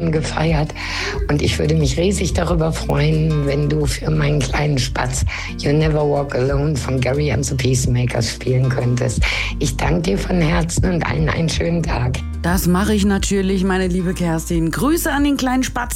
Weihnachten gefeiert. Und ich würde mich riesig darüber freuen, wenn du für meinen kleinen Spatz You Never Walk Alone von Gary and the Peacemakers spielen könntest. Ich danke dir von Herzen und allen einen schönen Tag. Das mache ich natürlich, meine liebe Kerstin. Grüße an den kleinen Spatz.